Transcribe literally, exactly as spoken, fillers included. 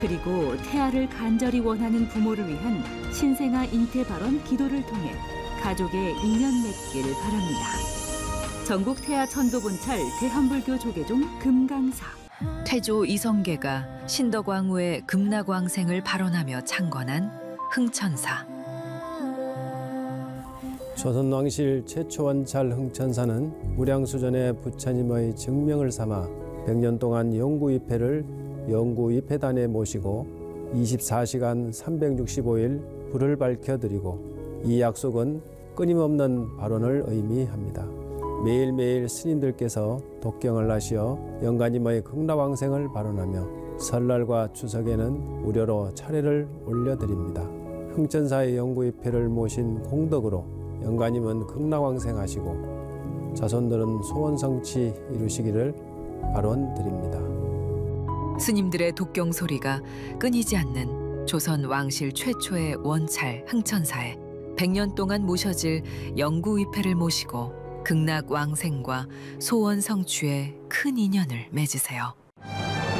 그리고 태아를 간절히 원하는 부모를 위한 신생아 잉태 발원 기도를 통해 가족의 인연 맺기를 바랍니다. 전국 태아 천도본찰 대한불교 조계종 금강사. 태조 이성계가 신덕왕후의 극락왕생을 발언하며 창건한 흥천사. 조선왕실 최초 원찰 흥천사는 무량수전의 부처님의 증명을 삼아 백 년 동안 영구위패를 영구위패단에 모시고 이십사 시간 삼백육십오 일 불을 밝혀드리고, 이 약속은 끊임없는 발언을 의미합니다. 매일매일 스님들께서 독경을 하시어 영가님의 극락왕생을 발언하며 설날과 추석에는 무료로 차례를 올려드립니다. 흥천사의 영구위패를 모신 공덕으로 영가님은 극락왕생하시고 자손들은 소원성취 이루시기를 발언드립니다. 스님들의 독경 소리가 끊이지 않는 조선 왕실 최초의 원찰 흥천사에 백 년 동안 모셔질 영구위패를 모시고 극락왕생과 소원 성취에 큰 인연을 맺으세요.